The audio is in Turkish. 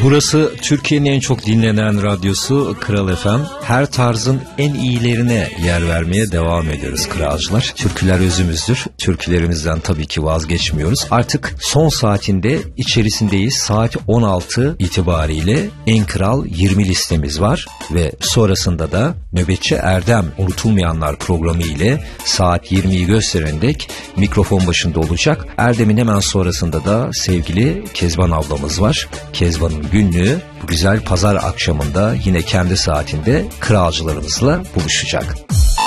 Burası Türkiye'nin en çok dinlenen radyosu Kral FM. Her tarzın en iyilerine yer vermeye devam ediyoruz kralcılar. Türküler özümüzdür. Türkülerimizden tabii ki vazgeçmiyoruz. Artık son saatinde içerisindeyiz. Saat 16 itibariyle En Kral 20 listemiz var. Ve sonrasında da Nöbetçi Erdem Unutulmayanlar programı ile saat 20'yi gösteren dek mikrofon başında olacak. Erdem'in hemen sonrasında da sevgili Kezban ablamız var. Kezban'ın günlüğü bu güzel pazar akşamında yine kendi saatinde kralcılarımızla buluşacak.